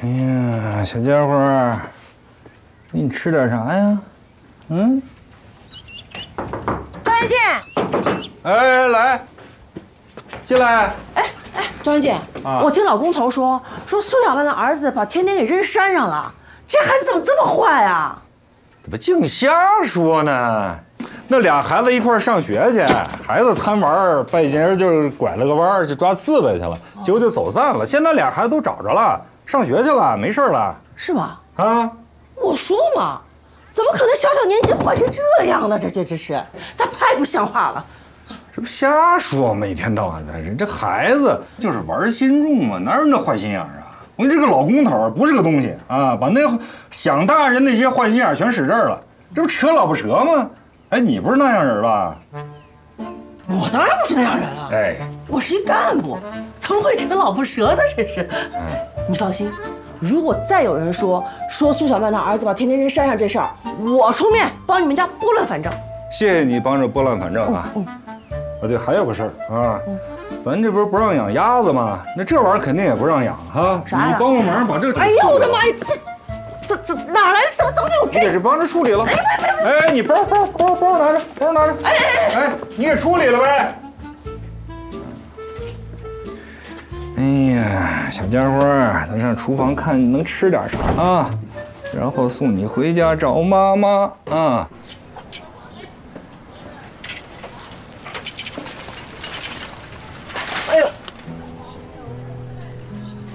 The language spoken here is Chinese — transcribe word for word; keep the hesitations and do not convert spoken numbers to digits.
哎呀，小家伙，给你吃点啥呀？嗯？ 张元健， 哎，来，进来。 哎哎，张元健，啊、我听老工头说，说苏小曼的儿子把甜甜给扔山上了，这孩子怎么这么坏啊？ 怎么净瞎说呢？那俩孩子一块上学去，孩子贪玩，半截就拐了个弯就抓刺猬去了，结果就走散了。现在俩孩子都找着了，上学去了，没事了。 是吗？ 啊， 我说嘛，怎么可能小小年纪坏成这样呢？这这这是，他太不像话了。 这不瞎说吗？一天到晚的，人这孩子就是玩心重嘛，哪有那坏心眼啊？我这个老公头不是个东西啊，把那想大人那些坏心眼全使这儿了，这不扯老婆扯吗？哎，你不是那样人吧？ 我当然不是那样人了。哎，我是一干部，怎么会扯老婆舌的？这是。哎，你放心，如果再有人说说苏小曼的儿子把甜甜扔山上这事儿，我出面帮你们家拨乱反正。 谢谢你帮着拨乱反正啊。嗯。啊，对，还有个事儿啊。嗯。咱这不是不让养鸭子吗？那这玩意儿肯定也不让养哈。 啥呀？ 你帮个忙把这个。 哎呦我的妈呀！这这这哪来的？怎么怎么有这？ 这是帮着处理了。哎哎哎！你包包包包拿着，包拿着。哎哎哎！你给处理了呗。哎呀，小家伙，咱上厨房看能吃点啥啊，然后送你回家找妈妈啊。